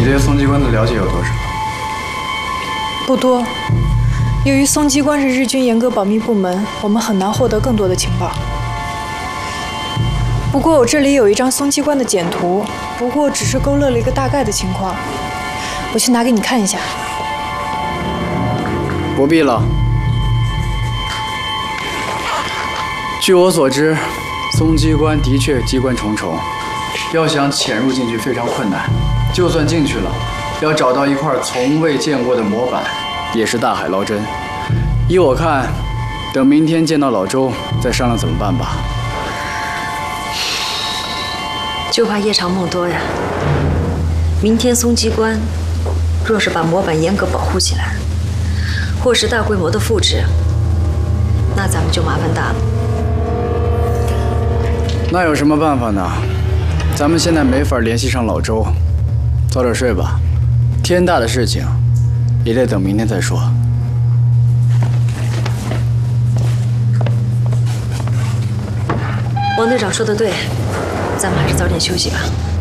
你对松机关的了解有多少？ 不多。由于松机关是日军严格保密部门，我们很难获得更多的情报。不过我这里有一张松机关的简图，不过只是勾勒了一个大概的情况。我去拿给你看一下。 不必了。据我所知，松机关的确机关重重，要想潜入进去非常困难。就算进去了，要找到一块从未见过的模板，也是大海捞针。依我看，等明天见到老周再商量怎么办吧。 就怕夜长梦多呀。明天松机关若是把模板严格保护起来，或是大规模的复制，那咱们就麻烦大了。 那有什么办法呢？咱们现在没法联系上老周，早点睡吧。天大的事情，也得等明天再说。 王队长说的对，咱们还是早点休息吧。